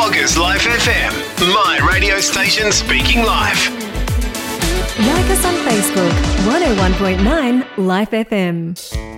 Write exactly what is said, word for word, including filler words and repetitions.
Loggers Live F M, my radio station speaking live. Like us on Facebook, one oh one point nine Life F M.